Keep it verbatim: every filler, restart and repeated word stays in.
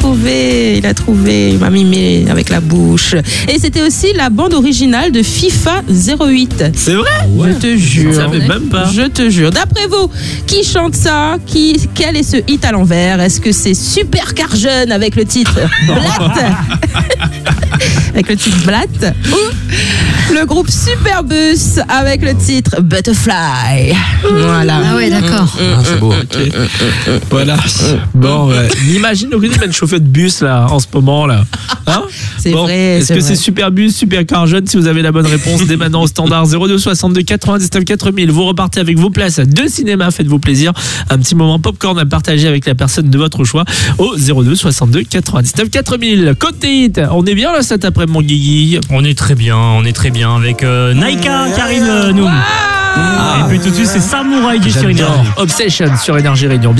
trouvé, il a trouvé, il m'a mimé avec la bouche. Et c'était aussi la bande originale de FIFA zéro huit. C'est vrai? Je te jure. Je savais même pas. Je te jure. D'après vous, qui chante ça? Qui, quel est ce hit à l'envers? Est-ce que c'est Supercar Jeune avec le titre Blatt avec le titre Blatt, ou le groupe Superbus avec le titre Butterfly? Voilà. Ah ouais, d'accord. Ah, c'est beau. Okay. Voilà. Bon, ouais. Imagine le rythme de chauffeur de bus là en ce moment là. Hein? C'est bon, vrai. Est-ce c'est que vrai. c'est Superbus, Supercar Jeune? Si vous avez la bonne réponse, dès maintenant au standard zéro deux soixante-deux quatre-vingt-dix-neuf quatre mille, vous repartez avec vos places de cinéma. Faites-vous plaisir. Un petit moment popcorn à partager avec la personne de votre choix au zéro deux soixante-deux quatre-vingt-dix-neuf quatre mille. Côté hit, on est bien là cet après mon Guigui. On est très bien, on est très bien avec euh, Naika qui arrive euh, nous. Ah Et puis tout de suite c'est Samouraï qui est sur Énergie. Obsession sur Énergie Réunion.